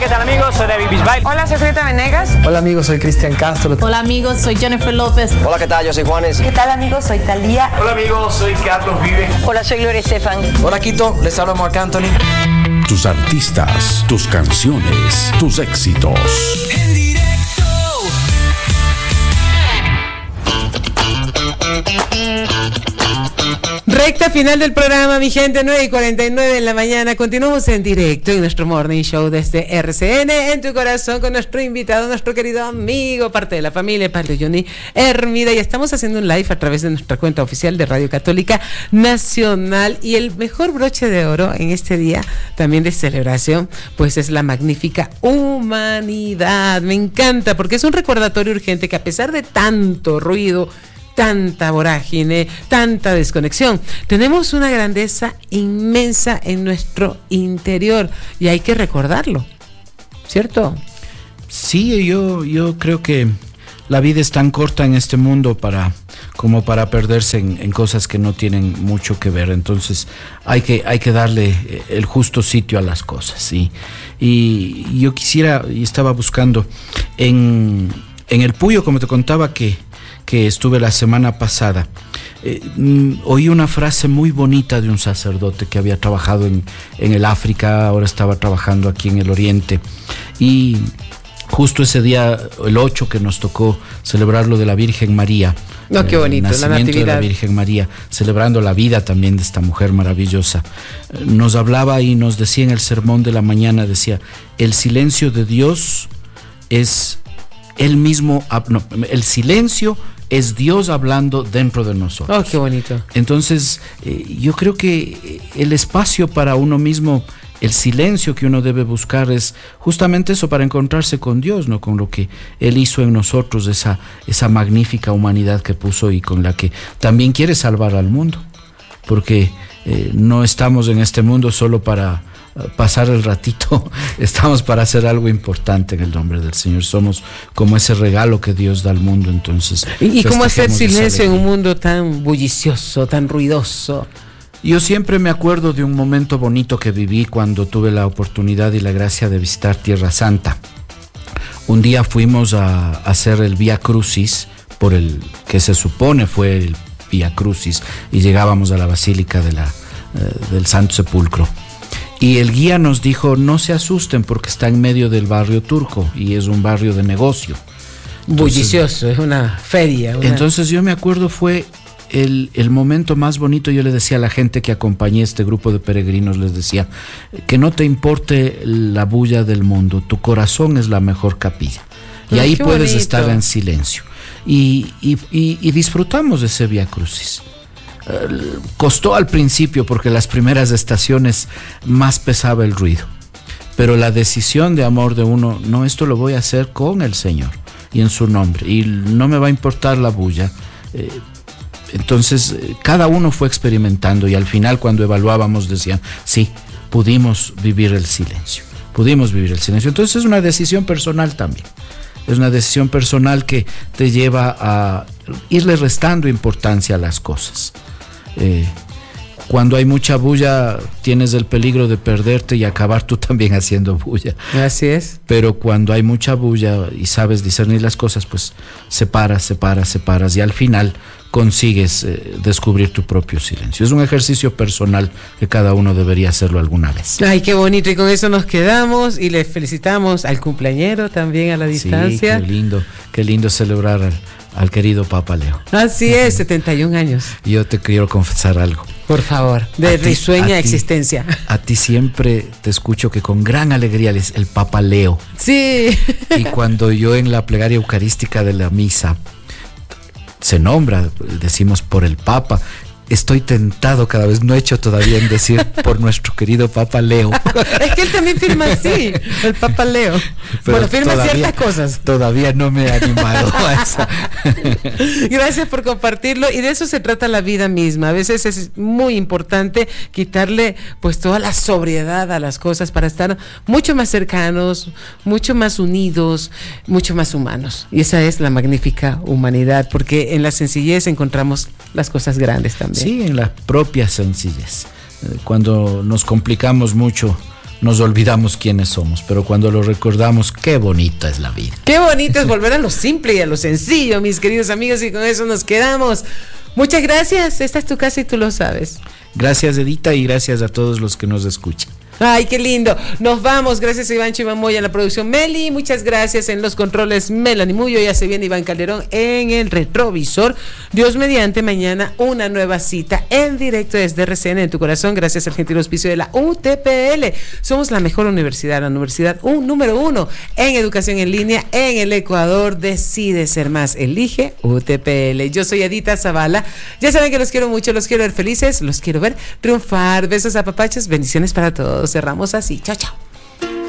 ¿qué tal amigos? Soy David Bisbal. Hola, soy Greta Venegas. Hola amigos, soy Cristian Castro. Hola amigos, soy Jennifer López. Hola, ¿qué tal? Yo soy Juanes. ¿Qué tal amigos? Soy Thalía. Hola amigos, soy Carlos Vive. Hola, soy Gloria Estefan. Hola Quito, les habla Marc Anthony. Tus artistas, tus canciones, tus éxitos. En directo. Recta final del programa, mi gente, 9:49 de la mañana. Continuamos en directo en nuestro Morning Show desde RCN, en tu corazón, con nuestro invitado, nuestro querido amigo, parte de la familia, Padre Johnny Hermida. Y estamos haciendo un live a través de nuestra cuenta oficial de Radio Católica Nacional. Y el mejor broche de oro en este día, también de celebración, pues es la magnífica humanidad. Me encanta, porque es un recordatorio urgente que a pesar de tanto ruido, tanta vorágine, tanta desconexión, tenemos una grandeza inmensa en nuestro interior y hay que recordarlo, ¿cierto? Sí, yo creo que la vida es tan corta en este mundo como para perderse en cosas que no tienen mucho que ver. Entonces hay que darle el justo sitio a las cosas, ¿sí? Y yo estaba buscando en el Puyo, como te contaba que estuve la semana pasada, oí una frase muy bonita de un sacerdote que había trabajado en el África, ahora estaba trabajando aquí en el Oriente, y justo ese día, el 8, que nos tocó celebrar lo de la Virgen María, qué bonito, el nacimiento de la Virgen María, celebrando la vida también de esta mujer maravillosa, nos hablaba y nos decía en el sermón de la mañana, decía, el silencio de Dios es él mismo, el silencio es Dios hablando dentro de nosotros. Oh, qué bonito. Entonces, yo creo que el espacio para uno mismo, el silencio que uno debe buscar es justamente eso, para encontrarse con Dios, ¿no? Con lo que Él hizo en nosotros, esa magnífica humanidad que puso y con la que también quiere salvar al mundo. Porque no estamos en este mundo solo para pasar el ratito, estamos para hacer algo importante en el nombre del Señor. Somos como ese regalo que Dios da al mundo. Entonces, ¿y cómo hacer silencio en un mundo tan bullicioso, tan ruidoso? Yo siempre me acuerdo de un momento bonito que viví cuando tuve la oportunidad y la gracia de visitar Tierra Santa. Un día fuimos a hacer el Vía Crucis, por el que se supone fue el Vía Crucis, y llegábamos a la Basílica del Santo Sepulcro. Y el guía nos dijo, no se asusten porque está en medio del barrio turco y es un barrio de negocio. Bullicioso, es una feria. Entonces yo me acuerdo, fue el momento más bonito. Yo le decía a la gente que acompañé este grupo de peregrinos, les decía, que no te importe la bulla del mundo, tu corazón es la mejor capilla. Y ahí puedes estar en silencio. Y disfrutamos de ese Vía Crucis. Costó al principio porque las primeras estaciones más pesaba el ruido, pero la decisión de amor de uno, no, esto lo voy a hacer con el Señor y en su nombre y no me va a importar la bulla. Entonces cada uno fue experimentando y al final, cuando evaluábamos, decían, sí, pudimos vivir el silencio. Entonces es una decisión personal también. Es una decisión personal que te lleva a irle restando importancia a las cosas. Cuando hay mucha bulla, tienes el peligro de perderte y acabar tú también haciendo bulla. Así es. Pero cuando hay mucha bulla y sabes discernir las cosas, pues separas y al final consigues descubrir tu propio silencio. Es un ejercicio personal que cada uno debería hacerlo alguna vez. Ay, qué bonito, y con eso nos quedamos y le felicitamos al cumpleañero también a la distancia. Sí, qué lindo celebrar al querido Papa Leo. Así es, 71 años. Yo te quiero confesar algo. Por favor, de risueña existencia. A ti siempre te escucho que con gran alegría lees el Papa Leo. Sí. Y cuando yo en la plegaria eucarística de la misa se nombra, decimos por el Papa, estoy tentado cada vez, no he hecho todavía, en decir por nuestro querido Papa Leo. Es que él también firma así, el Papa Leo. Pero bueno, firma ciertas cosas. Todavía no me he animado a eso. Gracias por compartirlo, y de eso se trata la vida misma. A veces es muy importante quitarle pues toda la sobriedad a las cosas para estar mucho más cercanos, mucho más unidos, mucho más humanos. Y esa es la magnífica humanidad, porque en la sencillez encontramos las cosas grandes también. Sí, en la propia sencillez. Cuando nos complicamos mucho, nos olvidamos quiénes somos, pero cuando lo recordamos, qué bonita es la vida. Qué bonito es volver a lo simple y a lo sencillo, mis queridos amigos, y con eso nos quedamos. Muchas gracias, esta es tu casa y tú lo sabes. Gracias, Edita, y gracias a todos los que nos escuchan. Ay, qué lindo. Nos vamos. Gracias a Ivancho Iván Moya en la producción. Meli, muchas gracias en los controles. Melanie Muyo, ya se viene Iván Calderón en el retrovisor. Dios mediante, mañana una nueva cita en directo desde RCN en tu corazón. Gracias al gentil auspicio de la UTPL. Somos la mejor universidad, la universidad número 1 en educación en línea en el Ecuador. Decide ser más. Elige UTPL. Yo soy Edita Zavala. Ya saben que los quiero mucho, los quiero ver felices, los quiero ver triunfar. Besos a papachos, bendiciones para todos. Cerramos así. Chao, chao.